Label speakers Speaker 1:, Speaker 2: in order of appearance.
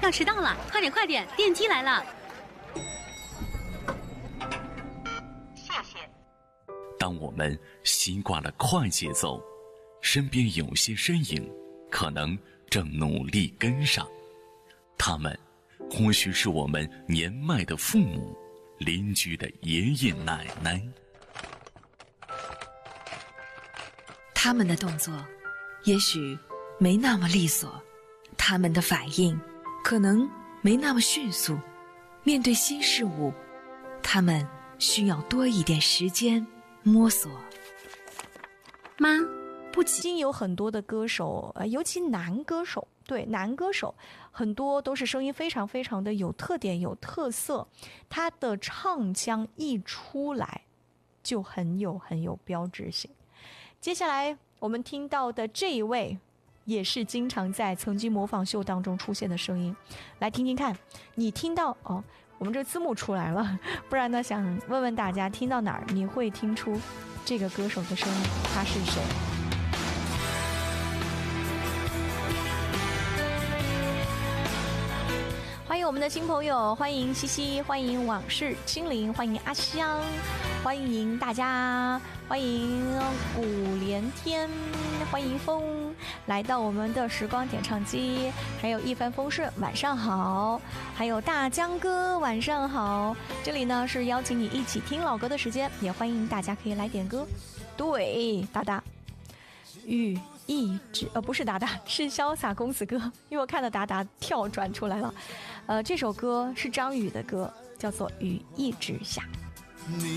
Speaker 1: 要迟到了，快点快点，电梯来了。
Speaker 2: 谢谢。
Speaker 3: 当我们习惯了快节奏，身边有些身影可能正努力跟上，他们或许是我们年迈的父母、邻居的爷爷奶奶。
Speaker 4: 他们的动作也许没那么利索，他们的反应可能没那么迅速，面对新事物，他们需要多一点时间摸索。
Speaker 1: 妈，不
Speaker 5: 已经有很多的歌手，尤其男歌手，对，男歌手很多都是声音非常非常的有特点、有特色，他的唱腔一出来就很有标志性。接下来我们听到的这一位也是经常在曾经模仿秀当中出现的声音，来听听看。你听到哦，我们这字幕出来了，不然呢想问问大家听到哪儿你会听出这个歌手的声音，他是谁？欢迎我们的新朋友，欢迎西西，欢迎往事清零，欢迎阿香，欢迎大家，欢迎古连天，欢迎风来到我们的时光点唱机，还有一帆风顺晚上好，还有大江哥晚上好。这里呢是邀请你一起听老歌的时间，也欢迎大家可以来点歌。对，达达雨一直不是达达，是潇洒公子哥，因为我看到达达跳转出来了。这首歌是张宇的歌，叫做《雨一直下》。